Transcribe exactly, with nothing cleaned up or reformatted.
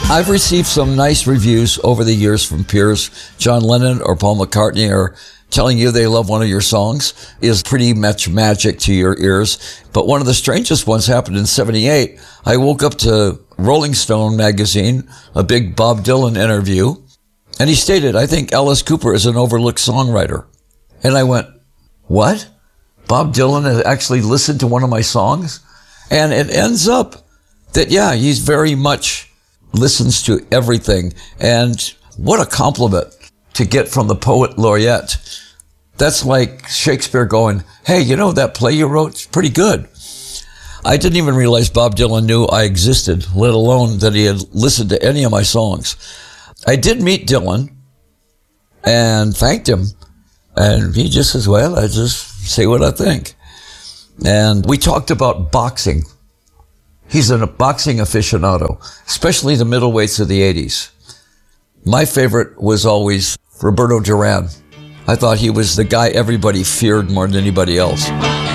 I've received some nice reviews over the years from peers. John Lennon or Paul McCartney are telling you they love one of your songs is pretty much magic to your ears. But one of the strangest ones happened in seventy-eight. I woke up to Rolling Stone magazine, a big Bob Dylan interview, and he stated, I think Alice Cooper is an overlooked songwriter. And I went, what? Bob Dylan has actually listened to one of my songs? And it ends up that, yeah, he's very much listens to everything. And what a compliment to get from the poet laureate. That's like Shakespeare going, hey, you know, that play you wrote is pretty good. I didn't even realize Bob Dylan knew I existed, let alone that he had listened to any of my songs. I did meet Dylan and thanked him. And he just says, well, I just say what I think. And we talked about boxing. He's a boxing aficionado, especially the middleweights of the eighties. My favorite was always Roberto Duran. I thought he was the guy everybody feared more than anybody else.